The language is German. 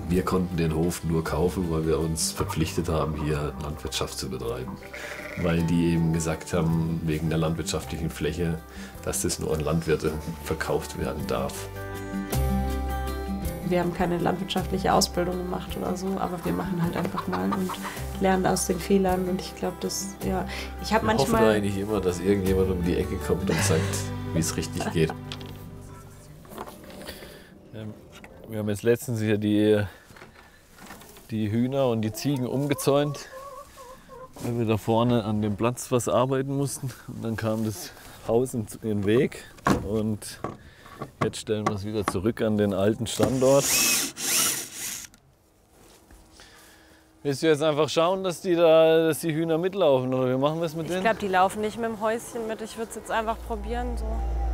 Wir konnten den Hof nur kaufen, weil wir uns verpflichtet haben, hier Landwirtschaft zu betreiben. Weil die eben gesagt haben, wegen der landwirtschaftlichen Fläche, dass das nur an Landwirte verkauft werden darf. Wir haben keine landwirtschaftliche Ausbildung gemacht oder so, aber wir machen halt einfach mal und lernen aus den Fehlern. Und ich glaube, ich habe manchmal... Wir hoffen eigentlich immer, dass irgendjemand um die Ecke kommt und sagt, wie es richtig geht. Wir haben jetzt letztens hier die Hühner und die Ziegen umgezäunt, weil wir da vorne an dem Platz was arbeiten mussten. Und dann kam das Haus in den Weg und jetzt stellen wir es wieder zurück an den alten Standort. Willst du jetzt einfach schauen, dass die Hühner mitlaufen oder wie machen wir es mit denen? Ich glaube, die laufen nicht mit dem Häuschen mit. Ich würde es jetzt einfach probieren. So.